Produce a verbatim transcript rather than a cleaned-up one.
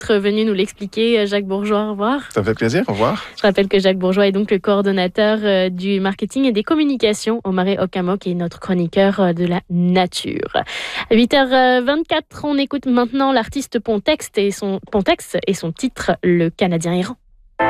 venu nous l'expliquer. Jacques Bourgeois, au revoir. Ça me fait plaisir, au revoir. Je rappelle que Jacques Bourgeois est donc le coordonnateur du marketing et des communications au Marais Ocamok et notre chroniqueur de la nature. À huit heures vingt-quatre, on écoute maintenant l'artiste Pontex et son, Pontex et son titre « Le Canadien errant ».